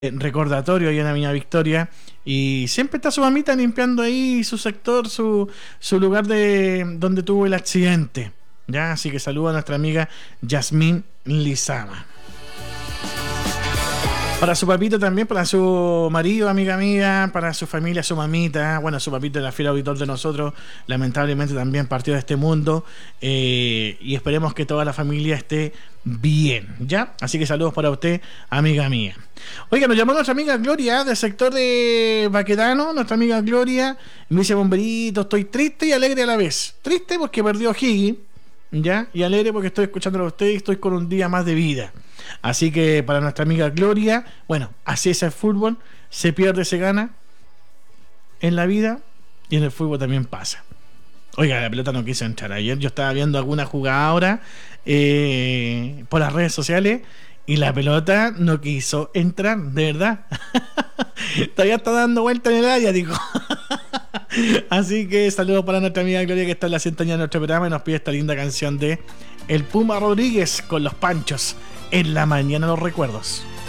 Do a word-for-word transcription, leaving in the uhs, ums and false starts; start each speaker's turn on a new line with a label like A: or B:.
A: recordatorio ahí en la Viña Victoria, y siempre está su mamita limpiando ahí su sector, su, su lugar de donde tuvo el accidente, ya, así que saludo a nuestra amiga Yasmín Lizama. Para su papito también, para su marido, amiga mía, para su familia, su mamita, bueno, su papito era fiel auditor de nosotros, lamentablemente también partió de este mundo, eh, y esperemos que toda la familia esté bien, ¿ya? Así que saludos para usted, amiga mía. Oiga, nos llamó nuestra amiga Gloria del sector de Baquedano, nuestra amiga Gloria, me dice: bomberito, estoy triste y alegre a la vez. Triste porque perdió a Higgins, ¿ya? Y alegre porque estoy escuchándolo a usted y estoy con un día más de vida. Así que para nuestra amiga Gloria, bueno, así es el fútbol, se pierde, se gana en la vida, y en el fútbol también pasa. Oiga, la pelota no quiso entrar. Ayer yo estaba viendo alguna jugada ahora eh, por las redes sociales y la pelota no quiso entrar, de verdad. Todavía está dando vuelta en el área, digo. Así que saludos para nuestra amiga Gloria, que está en la sintonía de nuestro programa y nos pide esta linda canción de El Puma Rodríguez con Los Panchos, En la Mañana los Recuerdos.